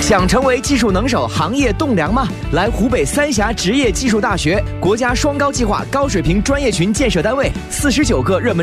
想成为技术能手、行业栋梁吗？来湖北三峡职业技术大学，国家双高计划高水平专业群建设单位，49个热门